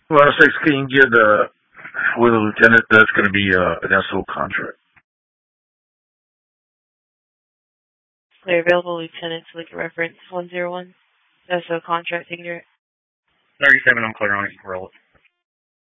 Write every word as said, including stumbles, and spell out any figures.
Well, six, can you get uh, with a lieutenant that's going to be uh, an S O contract? Clear available, Lieutenant Select reference one zero one. S O contract ignorant. thirty-seven, I'm clear on it. Roll it.